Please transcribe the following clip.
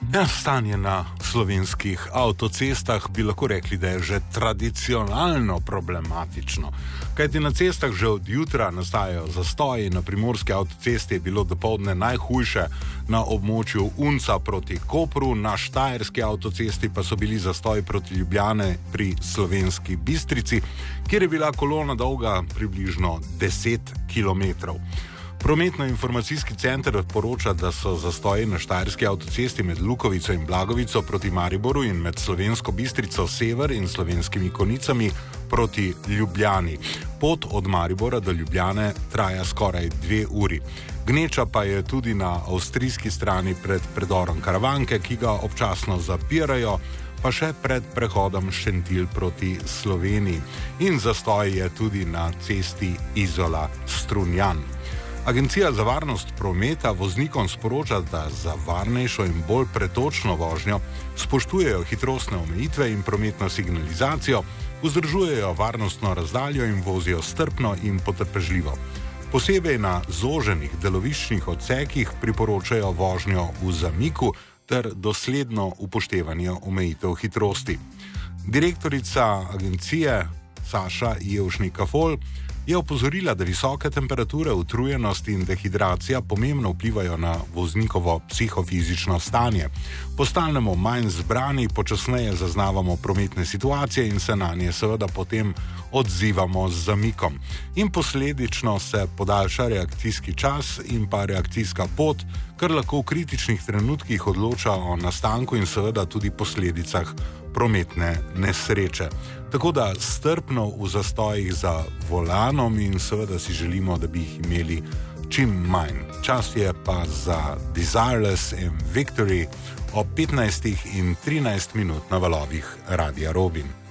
Ja, stanje na slovenskih avtocestah bi lahko rekli, da je že tradicionalno problematično. Kajti na cestah že od jutra nastajajo zastoji, na primorski avtocesti je bilo dopoldne najhujše na območju Unca proti Kopru, na štajerski avtocesti pa so bili zastoji proti Ljubljane pri Slovenski Bistrici, kjer je bila kolona dolga približno 10 km. Prometno-informacijski center poroča, da so zastoji na štajerski avtocesti med Lukovico in Blagovico proti Mariboru in med Slovensko Bistrico sever in Slovenskimi Konicami proti Ljubljani. Pot od Maribora do Ljubljane traja skoraj 2 uri. Gneča pa je tudi na avstrijski strani pred predorom Karavanke, ki ga občasno zapirajo, pa še pred prehodom Šentilj proti Sloveniji. In zastoj je tudi na cesti Izola-Strunjan. Agencija za varnost prometa voznikom sporoča, da za varnejšo in bolj pretočno vožnjo spoštujejo hitrostne omejitve in prometno signalizacijo, vzdržujejo varnostno razdaljo in vozijo strpno in potrpežljivo. Posebej na zoženih deloviščnih odsekih priporočajo vožnjo v zamiku ter dosledno upoštevanje omejitev hitrosti. Direktorica agencije Saša Jevšnik-Kafol je opozorila, da visoke temperature, utrujenost in dehidracija pomembno vplivajo na voznikovo psihofizično stanje. Postanemo manj zbrani, počasneje zaznavamo prometne situacije in se na nje seveda potem odzivamo z zamikom. In posledično se podaljša reakcijski čas in pa reakcijska pot, kar lahko v kritičnih trenutkih odloča o nastanku in seveda tudi posledicah prometne nesreče. Tako da strpno v zastojih za volanom in seveda si želimo, da bi jih imeli čim manj. Čas je pa za Desireless in Victory ob 15:13 na valovih Radia Robin.